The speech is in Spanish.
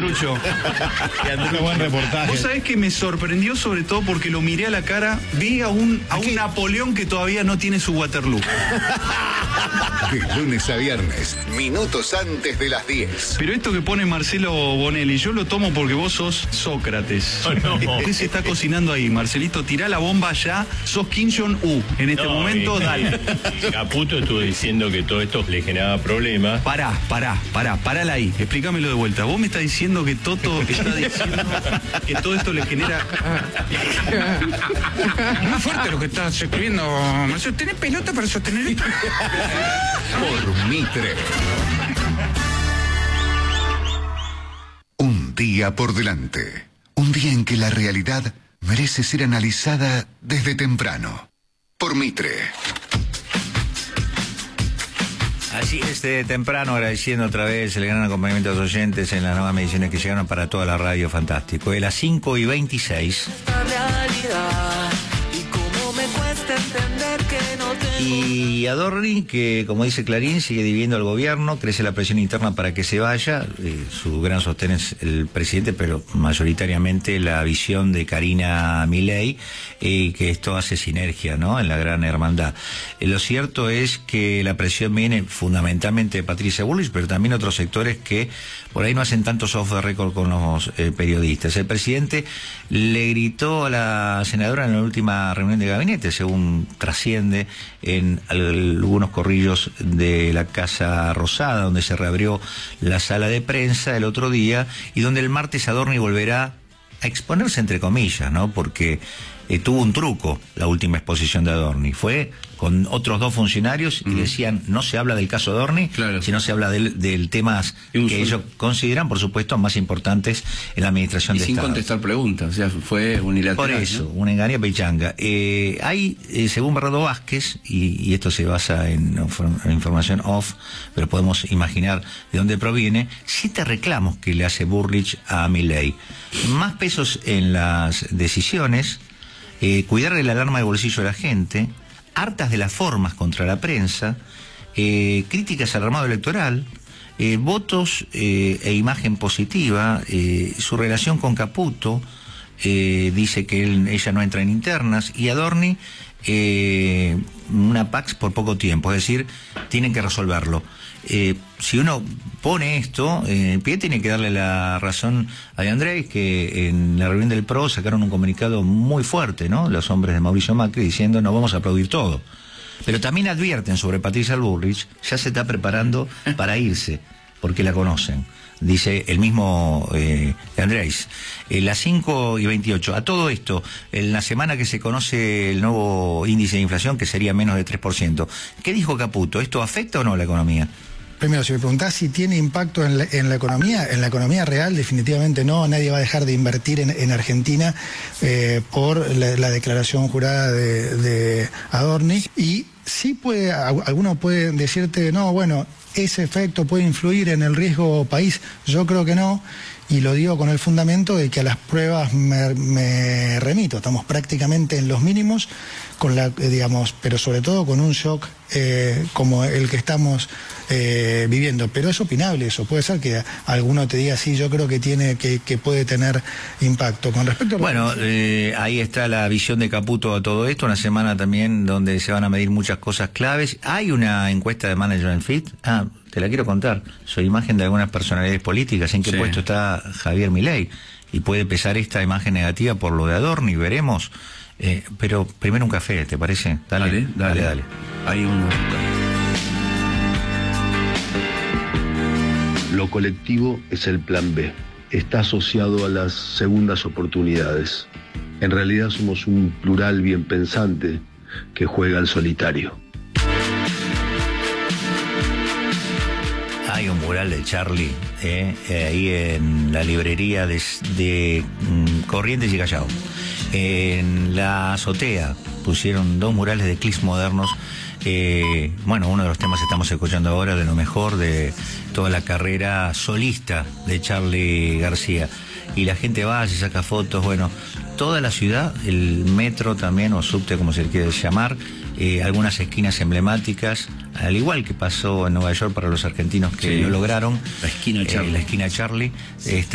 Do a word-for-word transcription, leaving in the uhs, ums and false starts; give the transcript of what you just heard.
Lucho. Qué buen reportaje. Vos sabés que me sorprendió sobre todo porque lo miré a la cara, vi a un, a un Napoleón que todavía no tiene su Waterloo. De lunes a viernes, minutos antes de las diez. Pero esto que pone Marcelo Bonelli, yo lo tomo porque vos sos Sócrates. Oh, no. ¿Qué se está cocinando ahí, Marcelito? Tirá la bomba ya, sos Kim Jong-un. En este No, momento, eh, dale. Caputo estuvo diciendo que todo esto le generaba problemas. Pará, pará, pará, parala ahí. Explícamelo de vuelta. Vos me estás diciendo que Toto está diciendo que todo esto le genera... Más fuerte lo que estás escribiendo, Marcelo. ¿Tenés pelota para sostener esto? Por Mitre. Un día por delante. Un día en que la realidad merece ser analizada desde temprano. Por Mitre. Así es, de temprano, agradeciendo otra vez el gran acompañamiento de los oyentes en las nuevas mediciones que llegaron para toda la radio. Fantástico. De las cinco y veintiséis. Y Adorni, que como dice Clarín, sigue dividiendo al gobierno, crece la presión interna para que se vaya. Eh, su gran sostén es el presidente, pero mayoritariamente la visión de Karina Milei, eh, que esto hace sinergia, ¿no?, en la gran hermandad. Eh, lo cierto es que la presión viene fundamentalmente de Patricia Bullrich, pero también otros sectores que por ahí no hacen tantos off the record con los eh, periodistas. El presidente le gritó a la senadora en la última reunión de gabinete, según trasciende en algunos corrillos de la Casa Rosada, donde se reabrió la sala de prensa el otro día y donde el martes Adorni volverá a exponerse, entre comillas, ¿no?, porque eh, tuvo un truco la última exposición de Adorni. Fue con otros dos funcionarios y decían, no se habla del caso Adorni, claro, sino se habla del, del temas que solo... ellos consideran, por supuesto, más importantes en la administración y de sin Estado. contestar preguntas, o sea, fue unilateral. Por eso, ¿no? una engaña pichanga. Eh, hay, eh, según Bernardo Vázquez, y, y esto se basa en, en información off, pero podemos imaginar de dónde proviene, siete reclamos que le hace Bullrich a Milei. Más pesos en las decisiones, eh, cuidarle la alarma del bolsillo de la gente, hartas de las formas contra la prensa, eh, críticas al armado electoral, eh, votos eh, e imagen positiva, eh, su relación con Caputo, eh, dice que él, ella no entra en internas, y Adorni, eh, una Pax por poco tiempo, es decir, tienen que resolverlo. Eh, si uno pone esto eh, en pie, tiene que darle la razón a De Andrés, que en la reunión del P R O sacaron un comunicado muy fuerte, ¿no?, los hombres de Mauricio Macri, diciendo no vamos a aplaudir todo. Pero también advierten sobre Patricia Bullrich, ya se está preparando para irse, porque la conocen. Dice el mismo eh, De Andrés. Eh, las cinco y veintiocho. A todo esto, en la semana que se conoce el nuevo índice de inflación, que sería menos de tres por ciento, ¿qué dijo Caputo? ¿Esto afecta o no a la economía? Primero, si me preguntás si tiene impacto en la, en la economía, en la economía real definitivamente no. Nadie va a dejar de invertir en, en Argentina eh, por la, la declaración jurada de, de Adorni. Y sí puede, algunos pueden decirte, no, bueno, ese efecto puede influir en el riesgo país. Yo creo que no, y lo digo con el fundamento de que a las pruebas me, me remito. Estamos prácticamente en los mínimos, con la, digamos, pero sobre todo con un shock eh, como el que estamos eh, viviendo. Pero es opinable eso. Puede ser que alguno te diga, sí, yo creo que tiene, que, que puede tener impacto. Con respecto a bueno, eh, ahí está la visión de Caputo a todo esto. Una semana también donde se van a medir muchas cosas claves. Hay una encuesta de Management Fit. Ah, te la quiero contar. Soy imagen de algunas personalidades políticas. ¿En qué sí. puesto está Javier Milei? Y puede pesar esta imagen negativa por lo de Adorni, veremos. Eh, pero primero un café, ¿te parece? Dale, dale, dale. dale, dale. Hay un... Lo colectivo es el plan B. Está asociado a las segundas oportunidades. En realidad somos un plural bien pensante que juega al solitario. Hay un mural de Charlie eh, eh, ahí en la librería de, de mm, Corrientes y Callao. En la azotea pusieron dos murales de clics modernos. Eh, bueno, uno de los temas que estamos escuchando ahora, de lo mejor de toda la carrera solista de Charly García. Y la gente va, se saca fotos, bueno, toda la ciudad, el metro también, o subte como se le quiere llamar, eh, algunas esquinas emblemáticas, al igual que pasó en Nueva York para los argentinos que sí. lo lograron. La esquina Charlie. Eh, la esquina Charlie. Eh,